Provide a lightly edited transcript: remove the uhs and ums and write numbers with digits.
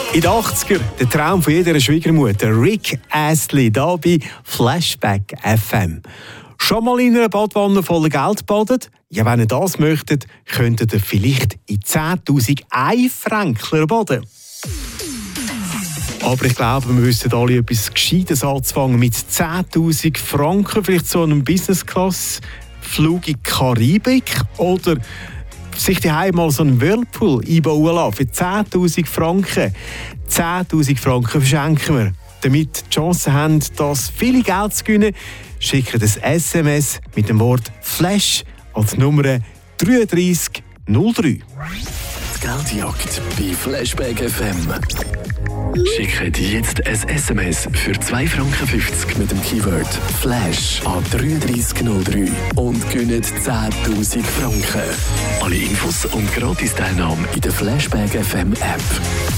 In den 80er, der Traum von jeder Schwiegermutter, Rick Astley, hier bei Flashback FM. Schon mal in einer Badwanne voller Geld badet? Ja, wenn ihr das möchtet, könntet ihr vielleicht in 10'000 Einfränkler baden. Aber ich glaube, wir müssen alle etwas Gescheites anfangen mit 10'000 Franken, vielleicht so einem Business-Class-Flug in die Karibik oder sich daheim mal so einen Whirlpool einbauen lassen für 10'000 Franken. 10'000 Franken verschenken wir. Damit die Chance haben, das viele Geld zu gewinnen, schicken das SMS mit dem Wort «Flash» als Nummer 3303. Die Geldjagd bei Flashback FM. Schickt jetzt ein SMS für 2,50 Franken mit dem Keyword «Flash» an 3303 und gewinnt 10'000 Franken. Alle Infos und Gratis-Teilnahme in der Flashback FM App.